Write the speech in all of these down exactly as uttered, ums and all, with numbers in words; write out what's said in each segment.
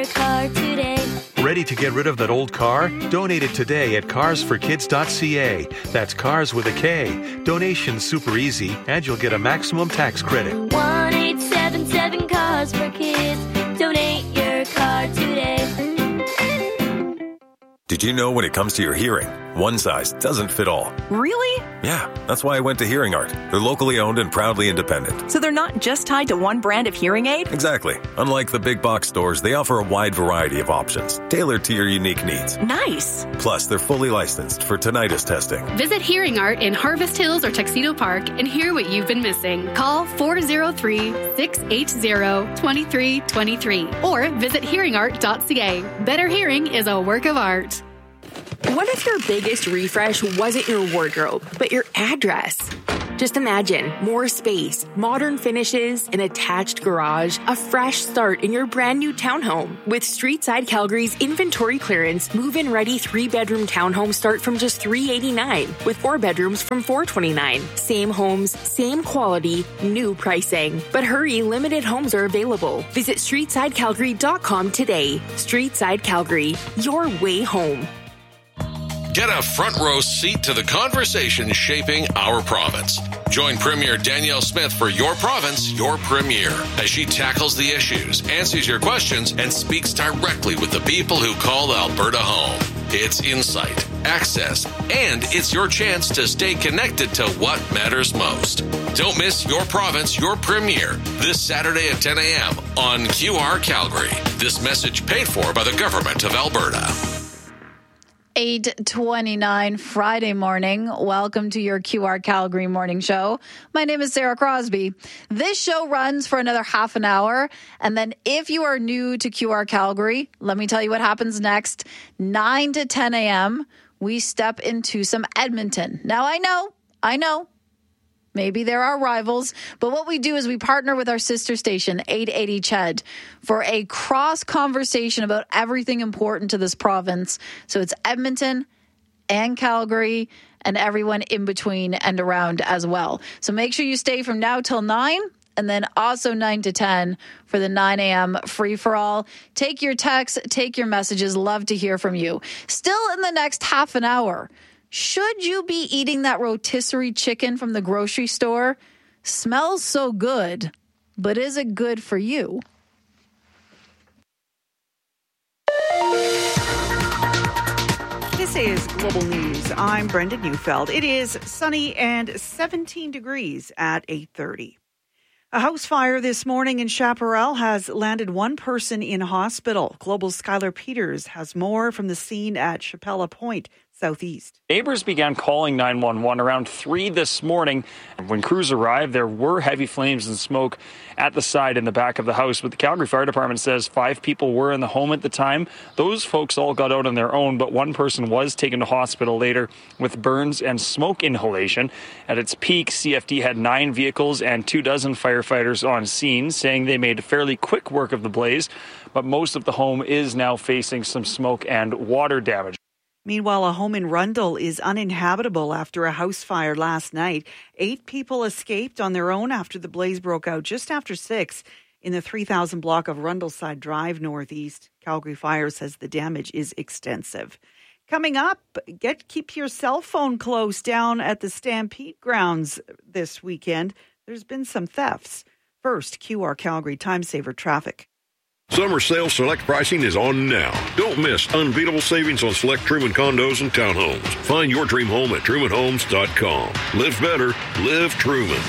car today. Ready to get rid of that old car? Donate it today at cars for kids dot c a. That's cars with a K. Donation's super easy, and you'll get a maximum tax credit. one eight seven seven Cars for Kids. Donate your car today. Did you know when it comes to your hearing, one size doesn't fit all? Really? Yeah, that's why I went to Hearing Art. They're locally owned and proudly independent. So they're not just tied to one brand of hearing aid? Exactly. Unlike the big box stores, they offer a wide variety of options, tailored to your unique needs. Nice. Plus, they're fully licensed for tinnitus testing. Visit Hearing Art in Harvest Hills or Tuxedo Park and hear what you've been missing. Call four oh three, six eight zero, two three two three or visit hearing art dot c a. Better hearing is a work of art. What if your biggest refresh wasn't your wardrobe, but your address? Just imagine more space, modern finishes, an attached garage, a fresh start in your brand new townhome. With Streetside Calgary's inventory clearance, move-in ready three-bedroom townhomes start from just three hundred eighty-nine dollars, with four bedrooms from four hundred twenty-nine dollars. Same homes, same quality, new pricing. But hurry, limited homes are available. Visit streetside calgary dot com today. Streetside Calgary, your way home. Get a front row seat to the conversation shaping our province. Join Premier Danielle Smith for Your Province, Your Premier, as she tackles the issues, answers your questions, and speaks directly with the people who call Alberta home. It's insight, access, and it's your chance to stay connected to what matters most. Don't miss Your Province, Your Premier this Saturday at ten a.m. on Q R Calgary. This message paid for by the Government of Alberta. eight twenty-nine Friday morning. Welcome to your Q R Calgary morning show. My name is Sarah Crosby. This show runs for another half an hour. And then if you are new to Q R Calgary, let me tell you what happens next. nine to ten a.m., we step into some Edmonton. Now, I know, I know. Maybe there are rivals, but what we do is we partner with our sister station, eight eighty C H E D, for a cross conversation about everything important to this province. So it's Edmonton and Calgary and everyone in between and around as well. So make sure you stay from now till nine, and then also nine to ten for the nine a.m. free-for-all. Take your texts, take your messages. Love to hear from you. Still in the next half an hour, should you be eating that rotisserie chicken from the grocery store? Smells so good, but is it good for you? This is Global News. I'm Brenda Neufeld. It is sunny and seventeen degrees at eight thirty. A house fire this morning in Chaparral has landed one person in hospital. Global's Skylar Peters has more from the scene at Chapella Point, southeast. Neighbors began calling nine one one around three this morning. When crews arrived, there were heavy flames and smoke at the side in the back of the house. But the Calgary Fire Department says five people were in the home at the time. Those folks all got out on their own, but one person was taken to hospital later with burns and smoke inhalation. At its peak, C F D had nine vehicles and two dozen firefighters on scene, saying they made fairly quick work of the blaze. But most of the home is now facing some smoke and water damage. Meanwhile, a home in Rundle is uninhabitable after a house fire last night. Eight people escaped on their own after the blaze broke out just after six in the three thousand block of Rundleside Drive northeast. Calgary Fire says the damage is extensive. Coming up, get keep your cell phone close down at the Stampede grounds this weekend. There's been some thefts. First, Q R Calgary Time Saver Traffic. Summer sale select pricing is on now. Don't miss unbeatable savings on select Truman condos and townhomes. Find your dream home at truman homes dot com. Live better, live Truman.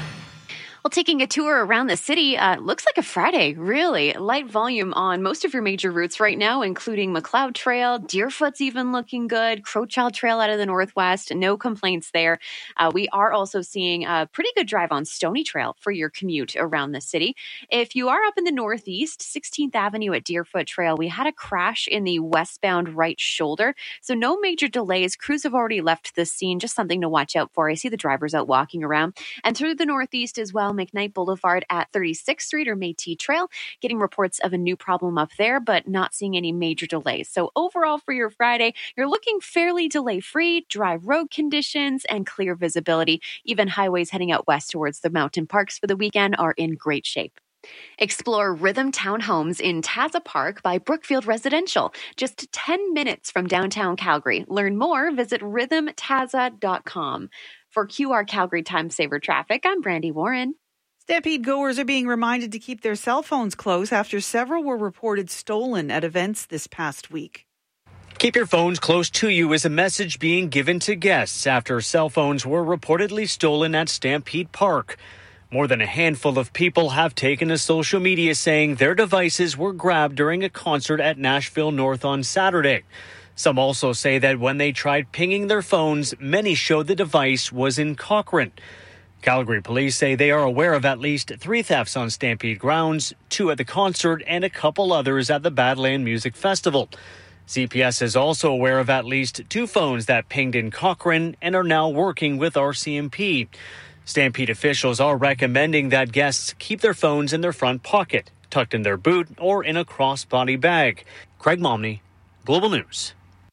Well, taking a tour around the city, uh, looks like a Friday, really. Light volume on most of your major routes right now, including McLeod Trail, Deerfoot's even looking good, Crowchild Trail out of the northwest, no complaints there. Uh, we are also seeing a pretty good drive on Stony Trail for your commute around the city. If you are up in the northeast, sixteenth Avenue at Deerfoot Trail, we had a crash in the westbound right shoulder, so no major delays. Crews have already left the scene, just something to watch out for. I see the drivers out walking around. And through the northeast as well, McKnight Boulevard at thirty-sixth Street or Métis Trail, getting reports of a new problem up there, but not seeing any major delays. So overall for your Friday, you're looking fairly delay-free, dry road conditions, and clear visibility. Even highways heading out west towards the mountain parks for the weekend are in great shape. Explore Rhythm Townhomes in Taza Park by Brookfield Residential, just ten minutes from downtown Calgary. Learn more, visit rhythm taza dot com. For Q R Calgary Time Saver Traffic, I'm Brandy Warren. Stampede goers are being reminded to keep their cell phones close after several were reported stolen at events this past week. Keep your phones close to you is a message being given to guests after cell phones were reportedly stolen at Stampede Park. More than a handful of people have taken to social media saying their devices were grabbed during a concert at Nashville North on Saturday. Some also say that when they tried pinging their phones, many showed the device was in Cochrane. Calgary police say they are aware of at least three thefts on Stampede grounds, two at the concert and a couple others at the Badland Music Festival. C P S is also aware of at least two phones that pinged in Cochrane and are now working with R C M P. Stampede officials are recommending that guests keep their phones in their front pocket, tucked in their boot, or in a crossbody bag. Craig Momney, Global News.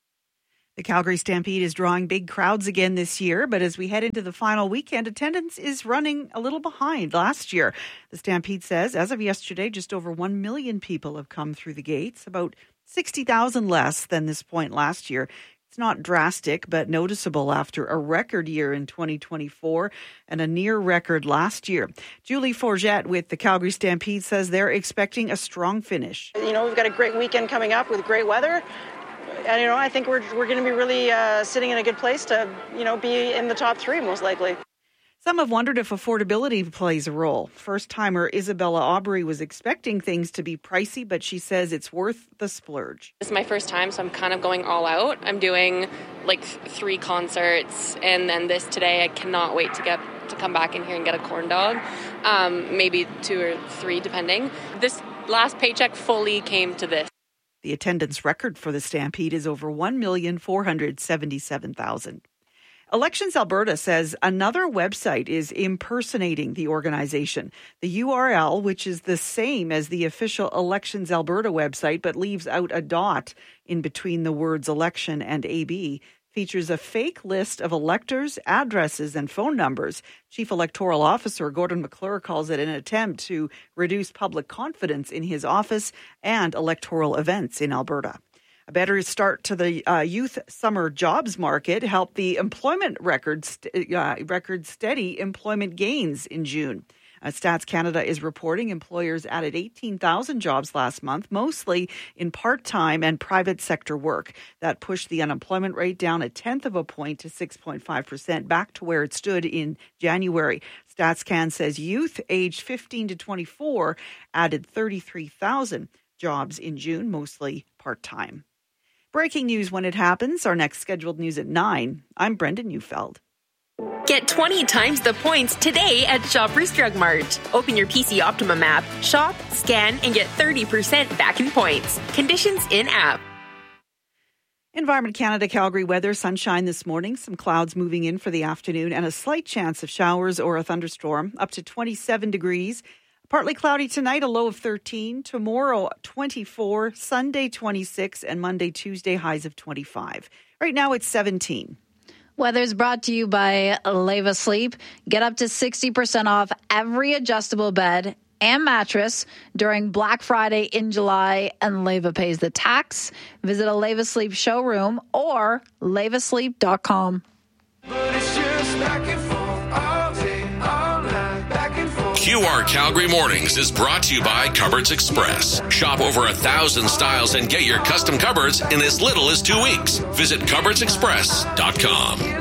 The Calgary Stampede is drawing big crowds again this year, but as we head into the final weekend, attendance is running a little behind last year. The Stampede says, as of yesterday, just over one million people have come through the gates, about sixty thousand less than this point last year. It's not drastic, but noticeable after a record year in twenty twenty-four and a near record last year. Julie Forget with the Calgary Stampede says they're expecting a strong finish. You know, we've got a great weekend coming up with great weather. And, you know, I think we're we're going to be really uh, sitting in a good place to, you know, be in the top three most likely. Some have wondered if affordability plays a role. First-timer Isabella Aubry was expecting things to be pricey, but she says it's worth the splurge. This is my first time, so I'm kind of going all out. I'm doing like three concerts, and then this today. I cannot wait to get to come back in here and get a corn dog, um, maybe two or three, depending. This last paycheck fully came to this. The attendance record for the Stampede is over one million four hundred seventy-seven thousand. Elections Alberta says another website is impersonating the organization. The U R L, which is the same as the official Elections Alberta website but leaves out a dot in between the words election and A B, features a fake list of electors, addresses, and phone numbers. Chief Electoral Officer Gordon McClure calls it an attempt to reduce public confidence in his office and electoral events in Alberta. A better start to the uh, youth summer jobs market helped the employment record, st- uh, record steady employment gains in June. Uh, Stats Canada is reporting employers added eighteen thousand jobs last month, mostly in part-time and private sector work. That pushed the unemployment rate down a tenth of a point to six point five percent, back to where it stood in January. StatsCan says youth aged fifteen to twenty-four added thirty-three thousand jobs in June, mostly part-time. Breaking news when it happens. Our next scheduled news at nine. I'm Brendan Neufeld. Get twenty times the points today at Shoppers Drug Mart. Open your P C Optimum app, shop, scan, and get thirty percent back in points. Conditions in-app. Environment Canada Calgary weather, sunshine this morning, some clouds moving in for the afternoon, and a slight chance of showers or a thunderstorm, up to twenty-seven degrees. Partly cloudy tonight, a low of thirteen. Tomorrow, twenty-four. Sunday, twenty-six. And Monday, Tuesday, highs of twenty-five. Right now, it's seventeen. Weather's brought to you by Leva Sleep. Get up to sixty percent off every adjustable bed and mattress during Black Friday in July, and Leva pays the tax. Visit a Leva Sleep showroom or leva sleep dot com. Q R Calgary Mornings is brought to you by Cupboards Express. Shop over a thousand styles and get your custom cupboards in as little as two weeks. Visit cupboards express dot com.